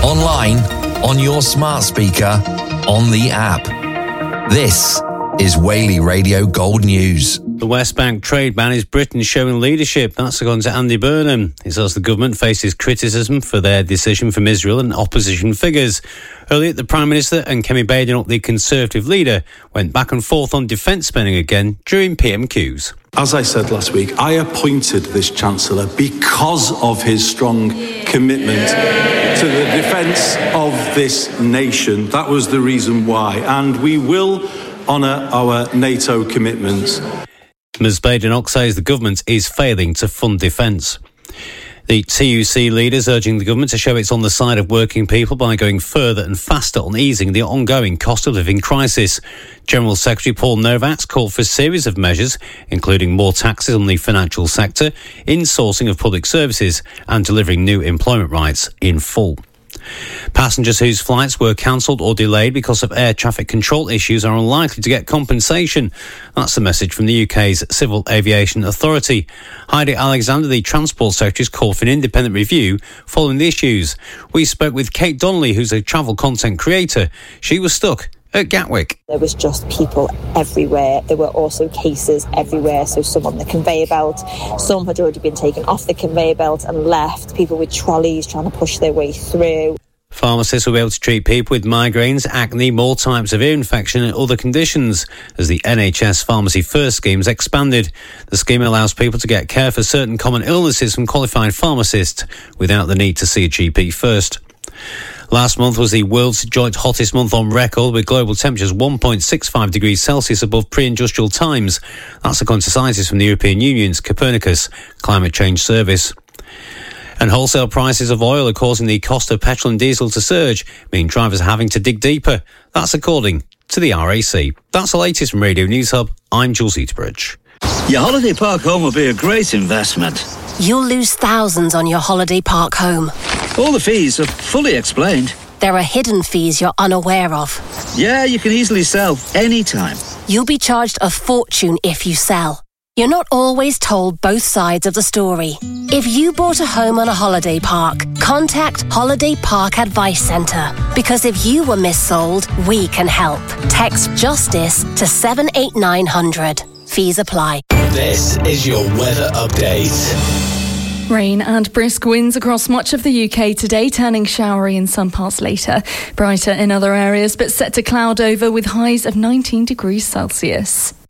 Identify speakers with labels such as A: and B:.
A: online, on your smart speaker, on the app. This is Whaley Radio Gold News.
B: The West Bank trade ban is Britain showing leadership. That's according to Andy Burnham. He says the government faces criticism for their decision from Israel and opposition figures. Earlier, the Prime Minister and Kemi Badenoch, the Conservative leader, went back and forth on defence spending again during PMQs.
C: As I said last week, I appointed this Chancellor because of his strong commitment to the defence of this nation. That was the reason why. And we will honour our NATO commitments.
B: Ms Badenoch says the government is failing to fund defence. The TUC leaders urging the government to show it's on the side of working people by going further and faster on easing the ongoing cost of living crisis. General Secretary Paul Novak's called for a series of measures, including more taxes on the financial sector, insourcing of public services and delivering new employment rights in full. Passengers whose flights were cancelled or delayed because of air traffic control issues are unlikely to get compensation. That's the message from the UK's Civil Aviation Authority. Heidi Alexander, the Transport Secretary's called for an independent review following the issues. We spoke with Kate Donnelly, who's a travel content creator. She was stuck at Gatwick.
D: There was just people everywhere. There were also cases everywhere. So some on the conveyor belt, some had already been taken off the conveyor belt and left. People with trolleys trying to push their way through.
B: Pharmacists will be able to treat people with migraines, acne, more types of ear infection and other conditions as the NHS Pharmacy First scheme is expanded. The scheme allows people to get care for certain common illnesses from qualified pharmacists without the need to see a GP first. Last month was the world's joint hottest month on record, with global temperatures 1.65 degrees Celsius above pre-industrial times. That's according to scientists from the European Union's Copernicus Climate Change Service. And wholesale prices of oil are causing the cost of petrol and diesel to surge, meaning drivers are having to dig deeper. That's according to the RAC. That's the latest from Radio News Hub. I'm Jules Eaterbridge.
E: Your holiday park home will be a great investment.
F: You'll lose thousands on your holiday park home.
E: All the fees are fully explained.
F: There are hidden fees you're unaware of.
E: Yeah, you can easily sell anytime.
F: You'll be charged a fortune if you sell. You're not always told both sides of the story. If you bought a home on a holiday park, contact Holiday Park Advice Centre. Because if you were missold, we can help. Text JUSTICE to 78900. Fees apply.
A: This is your weather update.
G: Rain and brisk winds across much of the UK today, turning showery in some parts later. Brighter in other areas, but set to cloud over with highs of 19 degrees Celsius.